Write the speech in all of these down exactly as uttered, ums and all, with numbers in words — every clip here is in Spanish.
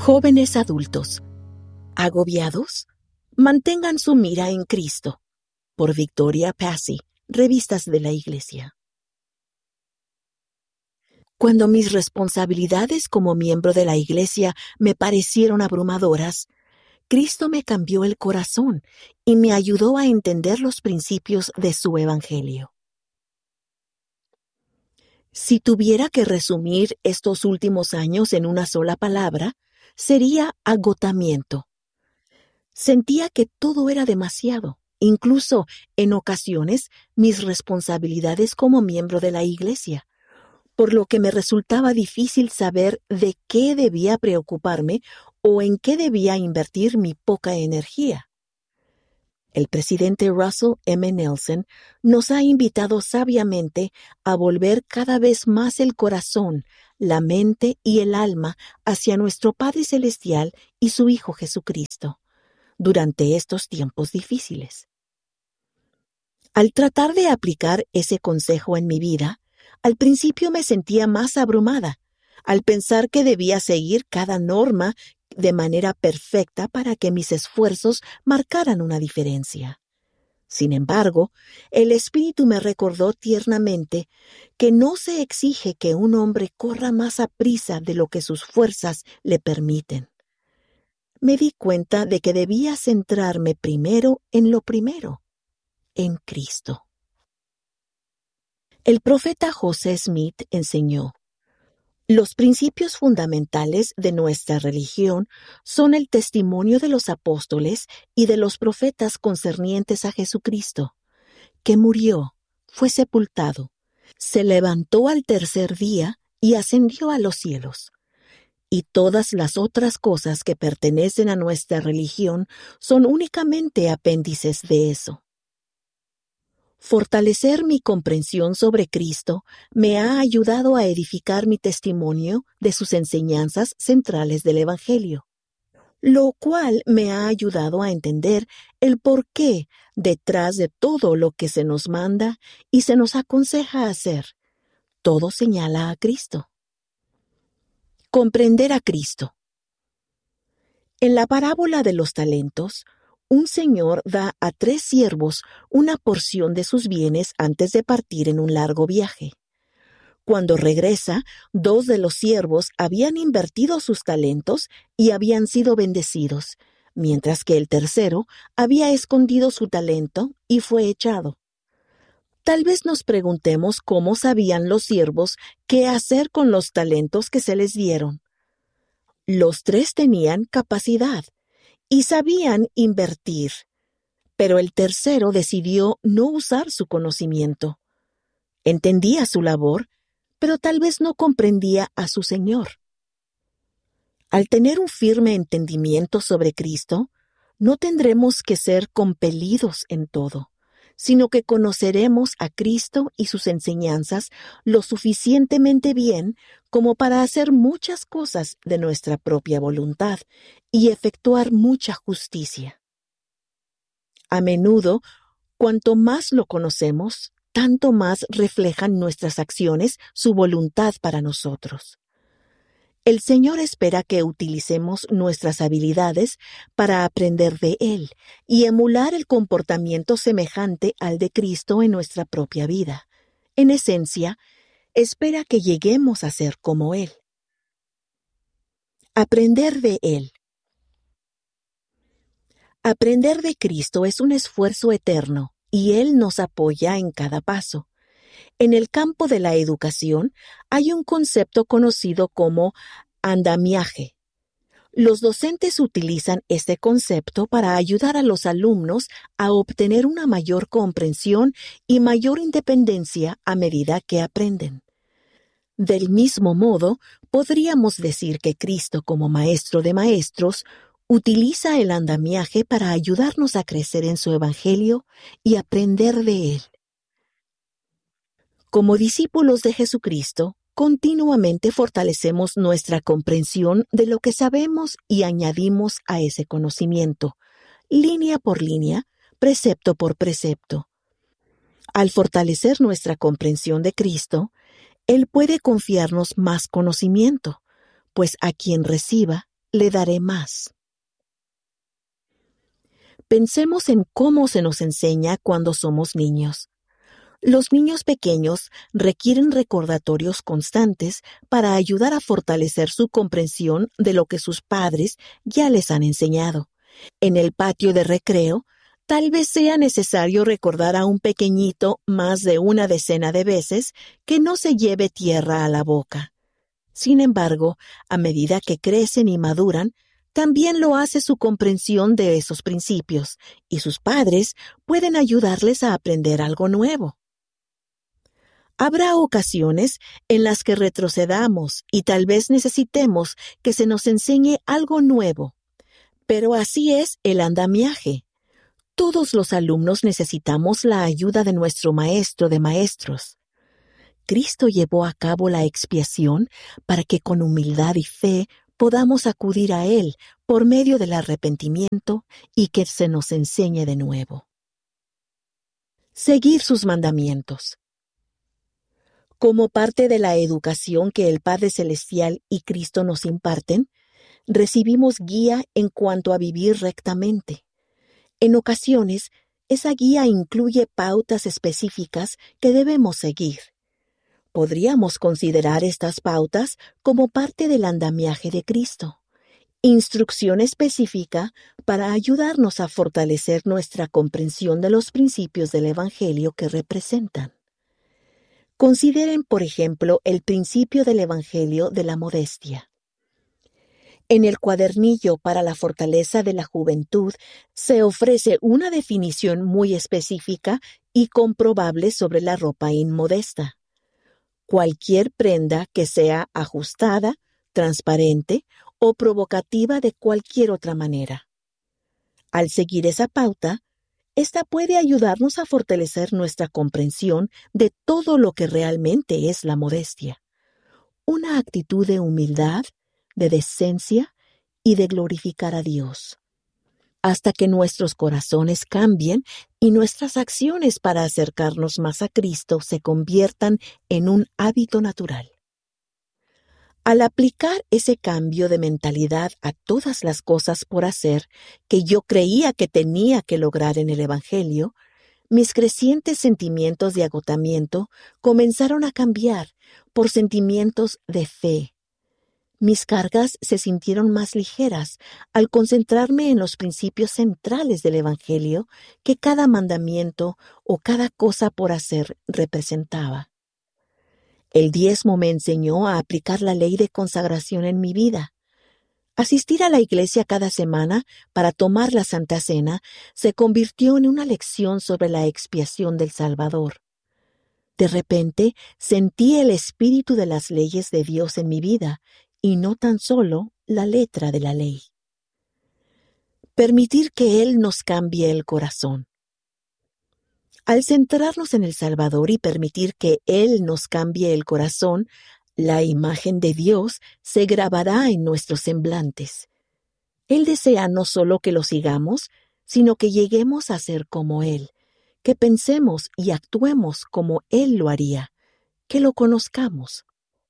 Jóvenes adultos, ¿agobiados? Mantengan su mira en Cristo. Por Victoria Passy, Revistas de la Iglesia. Cuando mis responsabilidades como miembro de la Iglesia me parecieron abrumadoras, Cristo me cambió el corazón y me ayudó a entender los principios de su Evangelio. Si tuviera que resumir estos últimos años en una sola palabra, sería agotamiento. Sentía que todo era demasiado, incluso en ocasiones mis responsabilidades como miembro de la Iglesia, por lo que me resultaba difícil saber de qué debía preocuparme o en qué debía invertir mi poca energía. El presidente Russell M. Nelson nos ha invitado sabiamente a volver cada vez más el corazón, la mente y el alma hacia nuestro Padre Celestial y su Hijo Jesucristo, durante estos tiempos difíciles. Al tratar de aplicar ese consejo en mi vida, al principio me sentía más abrumada, al pensar que debía seguir cada norma de manera perfecta para que mis esfuerzos marcaran una diferencia. Sin embargo, el Espíritu me recordó tiernamente que no se exige que un hombre corra más aprisa de lo que sus fuerzas le permiten. Me di cuenta de que debía centrarme primero en lo primero, en Cristo. El profeta José Smith enseñó: los principios fundamentales de nuestra religión son el testimonio de los apóstoles y de los profetas concernientes a Jesucristo, que murió, fue sepultado, se levantó al tercer día y ascendió a los cielos. Y todas las otras cosas que pertenecen a nuestra religión son únicamente apéndices de eso. Fortalecer mi comprensión sobre Cristo me ha ayudado a edificar mi testimonio de sus enseñanzas centrales del Evangelio, lo cual me ha ayudado a entender el porqué detrás de todo lo que se nos manda y se nos aconseja hacer. Todo señala a Cristo. Comprender a Cristo. En la parábola de los talentos, un señor da a tres siervos una porción de sus bienes antes de partir en un largo viaje. Cuando regresa, dos de los siervos habían invertido sus talentos y habían sido bendecidos, mientras que el tercero había escondido su talento y fue echado. Tal vez nos preguntemos cómo sabían los siervos qué hacer con los talentos que se les dieron. Los tres tenían capacidad y sabían invertir, pero el tercero decidió no usar su conocimiento. Entendía su labor, pero tal vez no comprendía a su Señor. Al tener un firme entendimiento sobre Cristo, no tendremos que ser compelidos en todo, sino que conoceremos a Cristo y sus enseñanzas lo suficientemente bien como para hacer muchas cosas de nuestra propia voluntad y efectuar mucha justicia. A menudo, cuanto más lo conocemos, tanto más reflejan nuestras acciones su voluntad para nosotros. El Señor espera que utilicemos nuestras habilidades para aprender de Él y emular el comportamiento semejante al de Cristo en nuestra propia vida. En esencia, espera que lleguemos a ser como Él. Aprender de Él. Aprender de Cristo es un esfuerzo eterno y Él nos apoya en cada paso. En el campo de la educación hay un concepto conocido como andamiaje. Los docentes utilizan este concepto para ayudar a los alumnos a obtener una mayor comprensión y mayor independencia a medida que aprenden. Del mismo modo, podríamos decir que Cristo, como Maestro de Maestros, utiliza el andamiaje para ayudarnos a crecer en su Evangelio y aprender de él. Como discípulos de Jesucristo, continuamente fortalecemos nuestra comprensión de lo que sabemos y añadimos a ese conocimiento, línea por línea, precepto por precepto. Al fortalecer nuestra comprensión de Cristo, Él puede confiarnos más conocimiento, pues a quien reciba, le daré más. Pensemos en cómo se nos enseña cuando somos niños. Los niños pequeños requieren recordatorios constantes para ayudar a fortalecer su comprensión de lo que sus padres ya les han enseñado. En el patio de recreo, tal vez sea necesario recordar a un pequeñito más de una decena de veces que no se lleve tierra a la boca. Sin embargo, a medida que crecen y maduran, también lo hace su comprensión de esos principios, y sus padres pueden ayudarles a aprender algo nuevo. Habrá ocasiones en las que retrocedamos y tal vez necesitemos que se nos enseñe algo nuevo. Pero así es el andamiaje. Todos los alumnos necesitamos la ayuda de nuestro Maestro de Maestros. Cristo llevó a cabo la expiación para que con humildad y fe podamos acudir a Él por medio del arrepentimiento y que se nos enseñe de nuevo. Seguir sus mandamientos. Como parte de la educación que el Padre Celestial y Cristo nos imparten, recibimos guía en cuanto a vivir rectamente. En ocasiones, esa guía incluye pautas específicas que debemos seguir. Podríamos considerar estas pautas como parte del andamiaje de Cristo, instrucción específica para ayudarnos a fortalecer nuestra comprensión de los principios del Evangelio que representan. Consideren, por ejemplo, el principio del Evangelio de la modestia. En el cuadernillo para la fortaleza de la juventud se ofrece una definición muy específica y comprobable sobre la ropa inmodesta. Cualquier prenda que sea ajustada, transparente o provocativa de cualquier otra manera. Al seguir esa pauta, esta puede ayudarnos a fortalecer nuestra comprensión de todo lo que realmente es la modestia. Una actitud de humildad, de decencia y de glorificar a Dios, hasta que nuestros corazones cambien y nuestras acciones para acercarnos más a Cristo se conviertan en un hábito natural. Al aplicar ese cambio de mentalidad a todas las cosas por hacer que yo creía que tenía que lograr en el Evangelio, mis crecientes sentimientos de agotamiento comenzaron a cambiar por sentimientos de fe. Mis cargas se sintieron más ligeras al concentrarme en los principios centrales del Evangelio que cada mandamiento o cada cosa por hacer representaba. El diezmo me enseñó a aplicar la ley de consagración en mi vida. Asistir a la iglesia cada semana para tomar la Santa Cena se convirtió en una lección sobre la expiación del Salvador. De repente sentí el espíritu de las leyes de Dios en mi vida y no tan solo la letra de la ley. Permitir que Él nos cambie el corazón. Al centrarnos en el Salvador y permitir que Él nos cambie el corazón, la imagen de Dios se grabará en nuestros semblantes. Él desea no solo que lo sigamos, sino que lleguemos a ser como Él, que pensemos y actuemos como Él lo haría, que lo conozcamos.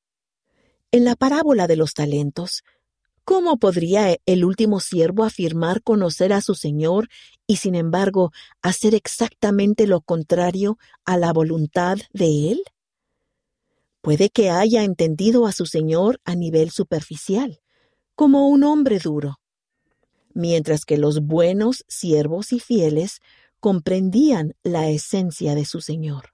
En la parábola de los talentos, ¿cómo podría el último siervo afirmar conocer a su Señor y, sin embargo, hacer exactamente lo contrario a la voluntad de Él? Puede que haya entendido a su Señor a nivel superficial, como un hombre duro, mientras que los buenos siervos y fieles comprendían la esencia de su Señor.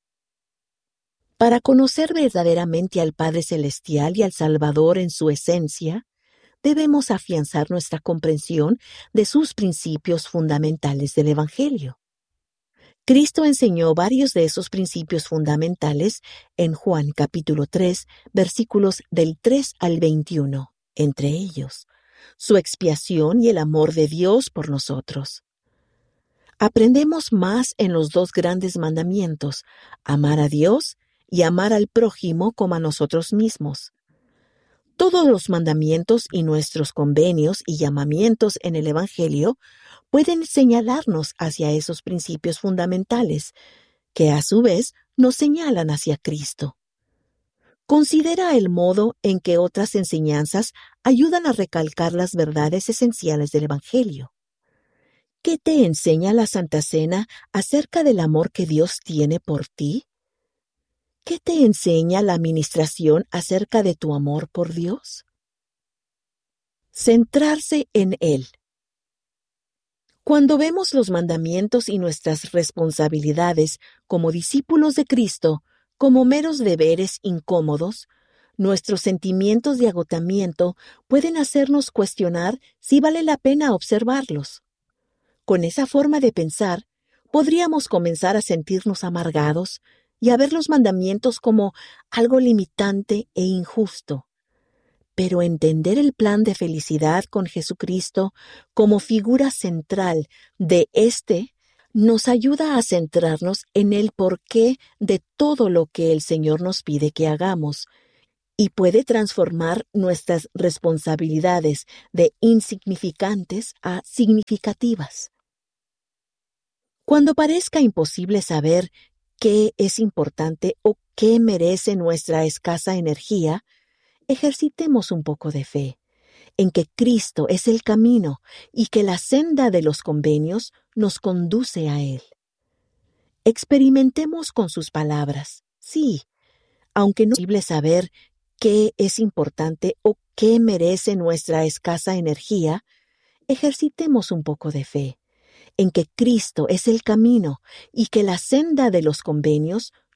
Para conocer verdaderamente al Padre Celestial y al Salvador en su esencia, debemos afianzar nuestra comprensión de sus principios fundamentales del Evangelio. Cristo enseñó varios de esos principios fundamentales en Juan capítulo tres, versículos del tres al veintiuno, entre ellos, su expiación y el amor de Dios por nosotros. Aprendemos más en los dos grandes mandamientos, amar a Dios y amar al prójimo como a nosotros mismos. Todos los mandamientos y nuestros convenios y llamamientos en el Evangelio pueden señalarnos hacia esos principios fundamentales, que a su vez nos señalan hacia Cristo. Considera el modo en que otras enseñanzas ayudan a recalcar las verdades esenciales del Evangelio. ¿Qué te enseña la Santa Cena acerca del amor que Dios tiene por ti? ¿Qué te enseña la administración acerca de tu amor por Dios? Centrarse en Él. Cuando vemos los mandamientos y nuestras responsabilidades como discípulos de Cristo como meros deberes incómodos, nuestros sentimientos de agotamiento pueden hacernos cuestionar si vale la pena observarlos. Con esa forma de pensar, podríamos comenzar a sentirnos amargados y a ver los mandamientos como algo limitante e injusto. Pero entender el plan de felicidad con Jesucristo como figura central de éste nos ayuda a centrarnos en el porqué de todo lo que el Señor nos pide que hagamos y puede transformar nuestras responsabilidades de insignificantes a significativas. Cuando parezca imposible saber qué es importante o qué merece nuestra escasa energía, ejercitemos un poco de fe en que Cristo es el camino y que la senda de los convenios nos conduce a Él. Experimentemos con sus palabras. Sí, aunque no es posible saber qué es importante o qué merece nuestra escasa energía, ejercitemos un poco de fe en que Cristo es el camino y que la senda de los convenios